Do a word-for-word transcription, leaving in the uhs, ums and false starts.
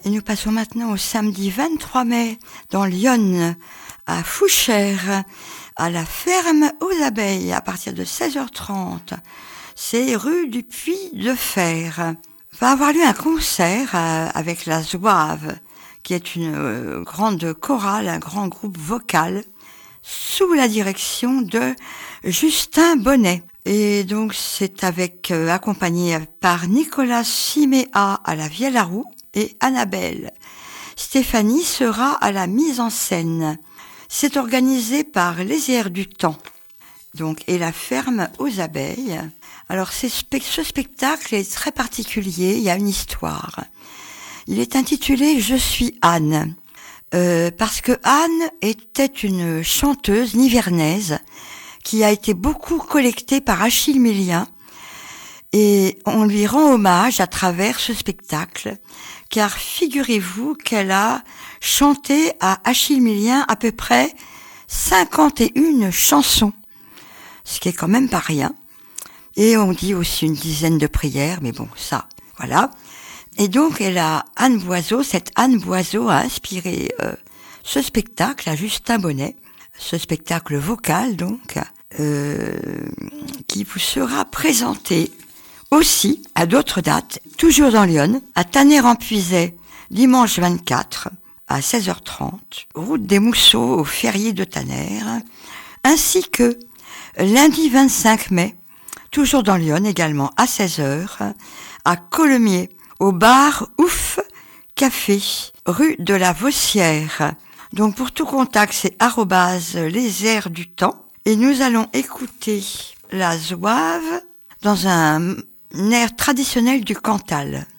Et nous passons maintenant au samedi vingt-trois mai dans l'Yonne, à Fouchères, à la ferme aux abeilles, à partir de seize heures trente. C'est rue du Puy de Fer. Va avoir lieu un concert euh, avec la Zouave, qui est une euh, grande chorale, un grand groupe vocal, sous la direction de Justin Bonnet. Et donc c'est avec euh, accompagné par Nicolas Siméa à la vielle à roue et Annabelle. Stéphanie sera à la mise en scène. C'est organisé par Les Airs du Temps, donc, et la ferme aux abeilles. Alors c'est, ce spectacle est très particulier, il y a une histoire. Il est intitulé « Je suis Anne ». Euh, parce que Anne était une chanteuse nivernaise qui a été beaucoup collectée par Achille Millien, et on lui rend hommage à travers ce spectacle, car figurez-vous qu'elle a chanté à Achille Millien à peu près cinquante et une chansons, ce qui est quand même pas rien. Et on dit aussi une dizaine de prières, mais bon, ça, voilà. Et donc, elle a Anne Boiseau, cette Anne Boiseau a inspiré euh, ce spectacle à Justin Bonnet, ce spectacle vocal donc, euh, qui vous sera présenté aussi à d'autres dates, toujours dans l'Yonne, à Tanner-en-Puisaye, dimanche vingt-quatre à seize heures trente, route des Mousseaux au Ferrier de Tanner, ainsi que lundi vingt-cinq mai, toujours dans l'Yonne également à seize heures, à Colomiers, au bar Ouf Café, rue de la Vossière. Donc pour tout contact, c'est arrobase les airs du temps. Et nous allons écouter la Zouave dans un air traditionnel du Cantal.